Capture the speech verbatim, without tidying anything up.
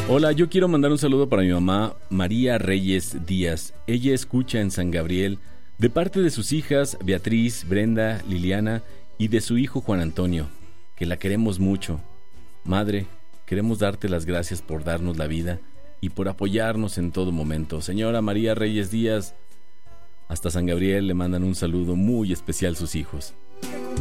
Hola, yo quiero mandar un saludo para mi mamá María Reyes Díaz. Ella escucha en San Gabriel de parte de sus hijas Beatriz, Brenda, Liliana y de su hijo Juan Antonio, que la queremos mucho. Madre, queremos darte las gracias por darnos la vida y por apoyarnos en todo momento. Señora María Reyes Díaz, hasta San Gabriel le mandan un saludo muy especial sus hijos.